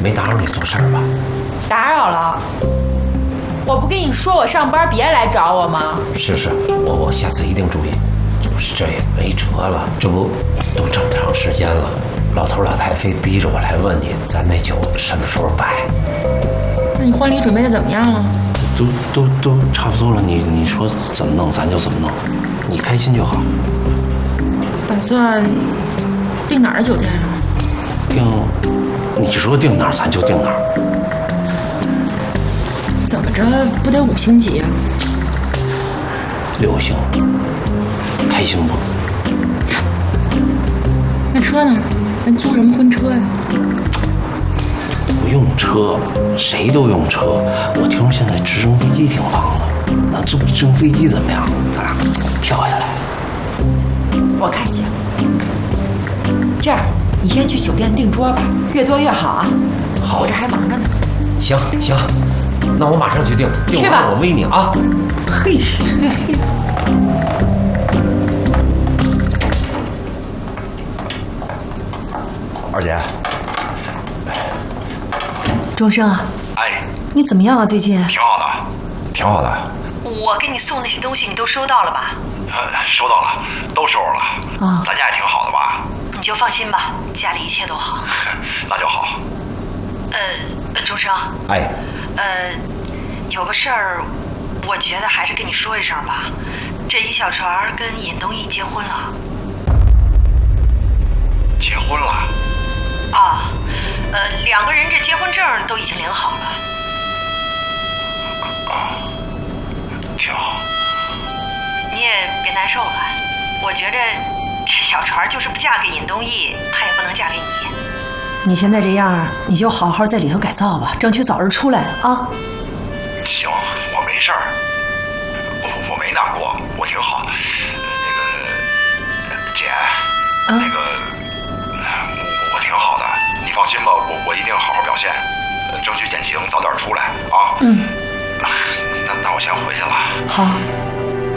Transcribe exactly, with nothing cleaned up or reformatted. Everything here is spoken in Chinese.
没打扰你做事儿吧？ 打扰了。我不跟你说我上班别来找我吗？ 是是，我我下次一定注意。这也没辙了，这不都这么长时间了，老头老太非逼着我来问你，咱那酒什么时候摆？ 那你婚礼准备的怎么样了？ 都都都差不多了，你你说怎么弄咱就怎么弄，你开心就好。 打算订哪儿的酒店啊？ 订，你说订哪儿咱就订哪儿。 怎么着不得五星级啊？ 六星，开心不？ 那车呢？咱租什么婚车呀？ 不用车，谁都用车。我听说现在直升飞机挺棒的，那租一直升飞机怎么样？咱俩跳下来。 我看行。这样，你先去酒店订桌吧，越多越好啊。 好， 我这还忙着呢。 行行，那我马上去订，订完我微你啊。嘿。 二姐， 钟生啊， 哎， 你怎么样啊？最近挺好的，挺好的。 我给你送那些东西，你都收到了吧？ 呃，收到了，都收着了。 啊， 咱家也挺好的吧？ 你就放心吧，家里一切都好。 那就好。 呃，钟生， 哎， 呃，有个事儿，我觉得还是跟你说一声吧。这一小船跟尹东义结婚了。 结婚了？ 啊，呃，两个人这结婚证都已经领好了。 啊，挺好。 你也别难受了，我觉着这小船就是不嫁给尹东义，她也不能嫁给你。你现在这样，你就好好在里头改造吧，争取早日出来啊。 行，我没事儿，我我没难过，我挺好。那个姐， 啊、 那个我我挺好的，你放心吧，我我一定好好表现，争取减刑，早点出来啊。 嗯， 那那我先回去了。 好。